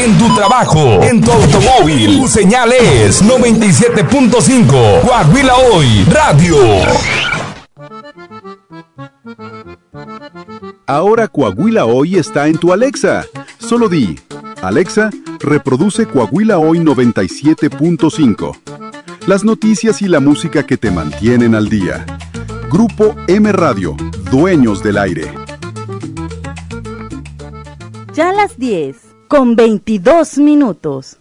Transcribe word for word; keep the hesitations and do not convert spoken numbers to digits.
en tu trabajo, en tu automóvil. Tu señal es noventa y siete punto cinco. Coahuila Hoy Radio. Ahora Coahuila Hoy está en tu Alexa. Solo di, Alexa, reproduce Coahuila Hoy noventa y siete punto cinco. Las noticias y la música que te mantienen al día. Grupo M Radio, dueños del aire. Ya a las diez, con veintidós minutos.